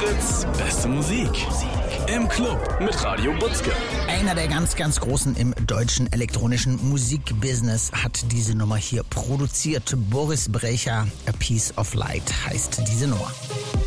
Hits, beste Musik. Im Club mit Radio Butzke. Einer der ganz, ganz Großen im deutschen elektronischen Musikbusiness hat diese Nummer hier produziert. Boris Brejcha, A Piece of Light heißt diese Nummer.